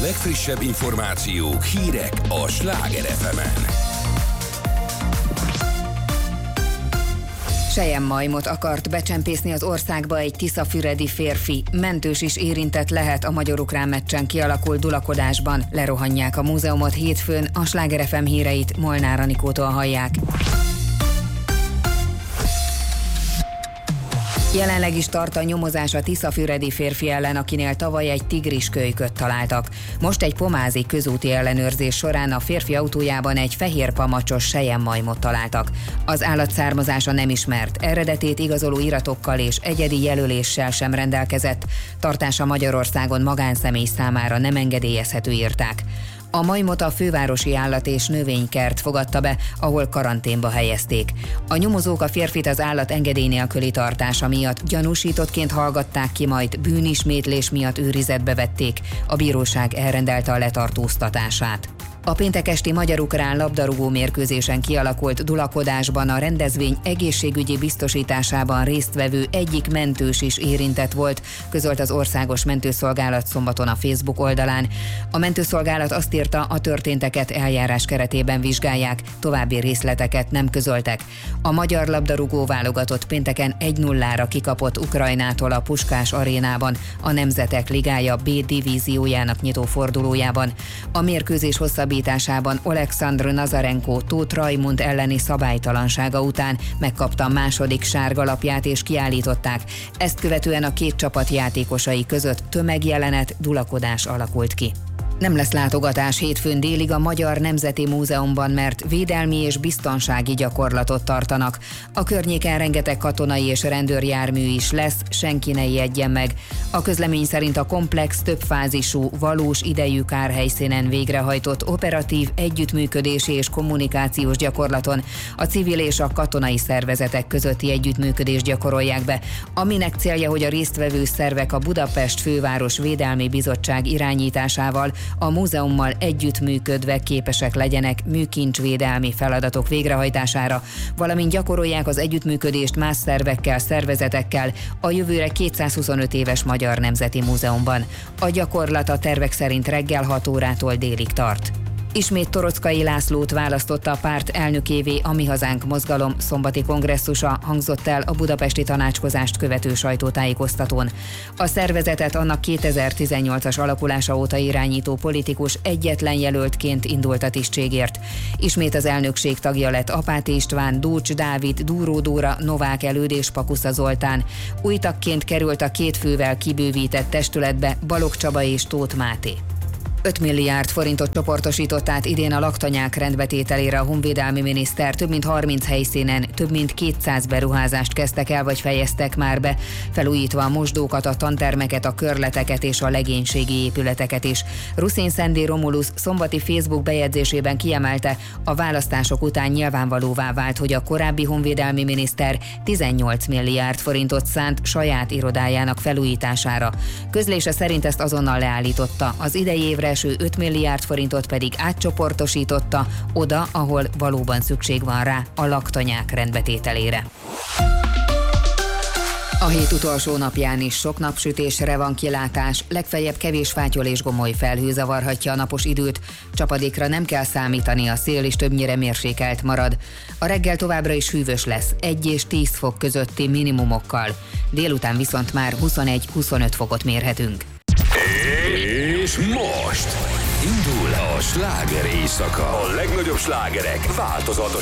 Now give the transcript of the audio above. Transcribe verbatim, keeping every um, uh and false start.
legfrissebb információk, hírek a Sláger ef emen. Selyemmajmot akart becsempészni az országba egy tiszafüredi férfi. Mentős is érintett lehet a magyar-ukrán meccsen kialakult dulakodásban. Lerohanják a múzeumot hétfőn, a Sláger ef em híreit Molnár Anikótól hallják. Jelenleg is tart a nyomozás a tiszafüredi férfi ellen, akinél tavaly egy tigriskölyköt találtak. Most egy pomázi közúti ellenőrzés során a férfi autójában egy fehér pamacsos selyemmajmot találtak. Az állat származása nem ismert, eredetét igazoló iratokkal és egyedi jelöléssel sem rendelkezett. Tartása Magyarországon magánszemély számára nem engedélyezhető, írták. A majmot a fővárosi állat- és növénykert fogadta be, ahol karanténba helyezték. A nyomozók a férfit az állat engedély nélküli tartása miatt gyanúsítottként hallgatták ki, majd bűnismétlés miatt őrizetbe vették. A bíróság elrendelte a letartóztatását. A péntek esti magyar-ukrán labdarúgó mérkőzésen kialakult dulakodásban a rendezvény egészségügyi biztosításában résztvevő egyik mentős is érintett volt, közölt az Országos Mentőszolgálat szombaton a Facebook oldalán. A mentőszolgálat azt írta, a történteket eljárás keretében vizsgálják, további részleteket nem közöltek. A magyar labdarúgó válogatott pénteken egy nullára kikapott Ukrajnától a Puskás arénában, a Nemzetek Ligája B divíziójának nyitó fordulójában. A mérkőzés hosszabb Oleksandr Nazarenko Tóth Rajmund elleni szabálytalansága után megkapta a második sárgalapját és kiállították. Ezt követően a két csapat játékosai között tömegjelenet, dulakodás alakult ki. Nem lesz látogatás hétfőn délig a Magyar Nemzeti Múzeumban, mert védelmi és biztonsági gyakorlatot tartanak. A környéken rengeteg katonai és rendőrjármű is lesz, senki ne ijedjen meg. A közlemény szerint a komplex, többfázisú, valós idejű kárhelyszínen végrehajtott operatív együttműködési és kommunikációs gyakorlaton a civil és a katonai szervezetek közötti együttműködést gyakorolják be, aminek célja, hogy a résztvevő szervek a Budapest Főváros Védelmi Bizottság irányításával a múzeummal együttműködve képesek legyenek műkincsvédelmi feladatok végrehajtására, valamint gyakorolják az együttműködést más szervekkel, szervezetekkel a jövőre kétszázhuszonöt éves Magyar Nemzeti Múzeumban. A gyakorlat a tervek szerint reggel hat órától délig tart. Ismét Torockai Lászlót választotta a párt elnökévé a Mi Hazánk mozgalom szombati kongresszusa, hangzott el a budapesti tanácskozást követő sajtótájékoztatón. A szervezetet annak kétezer-tizennyolcas alakulása óta irányító politikus egyetlen jelöltként indult a tisztségért. Ismét az elnökség tagja lett Apáti István, Dócs Dávid, Dúró Dóra, Novák Előd és Pakusza Zoltán. Új tagként került a két fővel kibővített testületbe Balogh Csaba és Tóth Máté. öt milliárd forintot csoportosított át idén a laktanyák rendbetételére a honvédelmi miniszter. Több mint harminc helyszínen több mint kétszáz beruházást kezdtek el vagy fejeztek már be, felújítva a mosdókat, a tantermeket, a körleteket és a legénységi épületeket is. Ruszin Szendi Romulusz szombati Facebook bejegyzésében kiemelte, a választások után nyilvánvalóvá vált, hogy a korábbi honvédelmi miniszter tizennyolc milliárd forintot szánt saját irodájának felújítására. Közlése szerint ezt azonnal leállította, az idei évre eső öt milliárd forintot pedig átcsoportosította oda, ahol valóban szükség van rá, a laktanyák rendbetételére. A hét utolsó napján is sok napsütésre van kilátás, legfeljebb kevés fátyol és gomoly felhő zavarhatja a napos időt, csapadékra nem kell számítani, a szél is többnyire mérsékelt marad. A reggel továbbra is hűvös lesz, egy és tíz fok közötti minimumokkal. Délután viszont már huszonegy-huszonöt fokot mérhetünk. És most indul a sláger éjszaka. A legnagyobb slágerek változatos